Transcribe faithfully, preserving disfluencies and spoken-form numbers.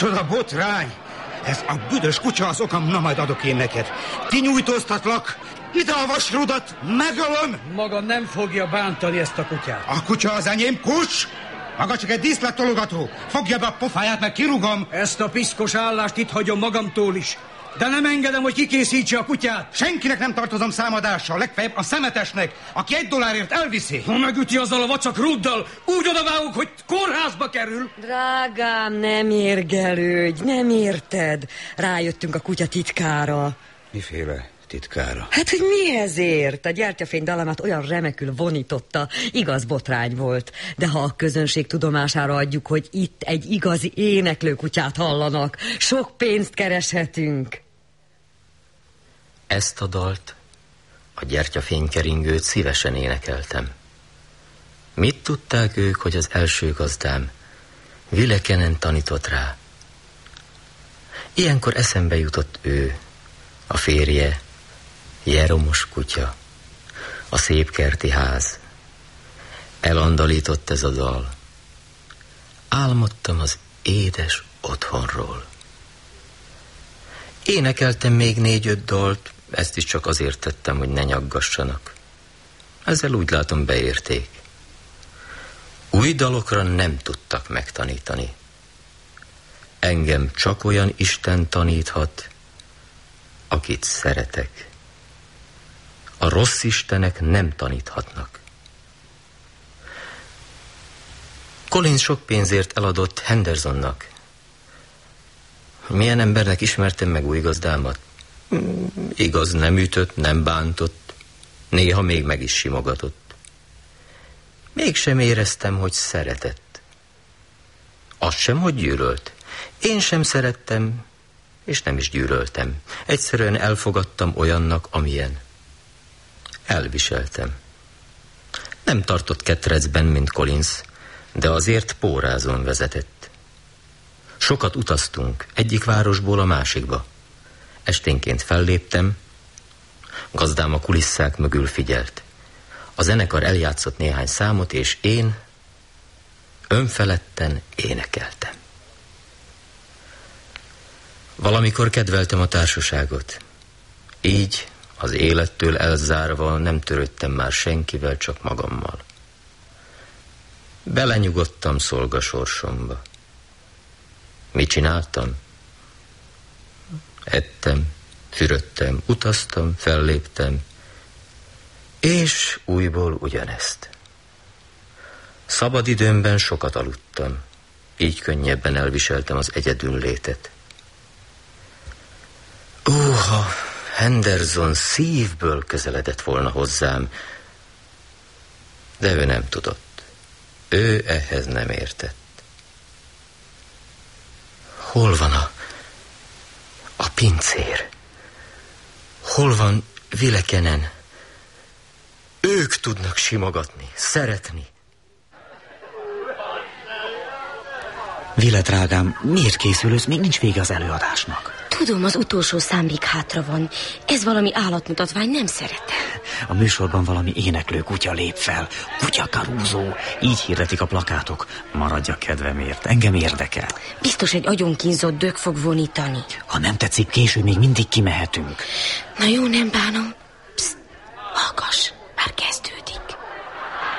Micsoda botrány! Ez a büdös kutya az okam, na majd adok én neked. Kinyújtóztatlak, ide a vasrudat, megölöm! Maga nem fogja bántani ezt a kutyát. A kutya az enyém, kus! Maga csak egy díszlettologató. Fogja be a pofáját, meg kirúgom. Ezt a piszkos állást itt hagyom magamtól is. De nem engedem, hogy kikészítse a kutyát. Senkinek nem tartozom számadással, legfeljebb a szemetesnek, aki egy dollárért elviszi. Ha megüti azzal a vacak rúddal, úgy odavágok, hogy kórházba kerül. Drágám, nem érgelődj, nem érted. Rájöttünk a kutya titkára. Miféle titkára? Hát, hogy mi ezért? A gyertyafény dalamát olyan remekül vonította, igaz botrány volt. De ha a közönség tudomására adjuk, hogy itt egy igazi éneklő kutyát hallanak, sok pénzt kereshetünk. Ezt a dalt, a gyertyafénykeringőt szívesen énekeltem. Mit tudták ők, hogy az első gazdám Vilekenen tanított rá? Ilyenkor eszembe jutott ő, a férje, Jeromos kutya, a szép kerti ház. Elandalított ez a dal. Álmodtam az édes otthonról. Énekeltem még négy-öt dalt, ezt is csak azért tettem, hogy ne nyaggassanak. Ezzel úgy látom beérték. Új dalokra nem tudtak megtanítani. Engem csak olyan Isten taníthat, akit szeretek. A rossz istenek nem taníthatnak. Collins sok pénzért eladott Hendersonnak. Milyen embernek ismertem meg új gazdámat? Igaz, nem ütött, nem bántott, néha még meg is simogatott. Mégsem éreztem, hogy szeretett. Azt sem, hogy gyűlölt. Én sem szerettem, és nem is gyűlöltem. Egyszerűen elfogadtam olyannak, amilyen. Elviseltem. Nem tartott ketrecben, mint Collins, de azért pórázon vezetett. Sokat utaztunk, egyik városból a másikba. Esténként felléptem, gazdám a kulisszák mögül figyelt. A zenekar eljátszott néhány számot, és én önfeledten énekeltem. Valamikor kedveltem a társaságot. Így, az élettől elzárva nem törődtem már senkivel, csak magammal. Belenyugodtam szolgasorsomba. Mit csináltam? Ettem, fürödtem, utaztam, felléptem, és újból ugyanezt. Szabadidőmben sokat aludtam, így könnyebben elviseltem az egyedüllétet. Ó, ha Henderson szívből közeledett volna hozzám, de ő nem tudott. Ő ehhez nem értett. Hol van a, a pincér? Hol van Vilekenen? Ők tudnak simogatni, szeretni. Vile, drágám, miért készülősz? Még nincs vége az előadásnak. Tudom, az utolsó szám még hátra van. Ez valami állatmutatvány, nem szeretem. A műsorban valami éneklő kutya lép fel. Kutya Caruso. Így hirdetik a plakátok. Maradjak kedvemért, engem érdekel. Biztos egy agyonkínzott dög fog vonítani. Ha nem tetszik, később még mindig kimehetünk. Na jó, nem bánom.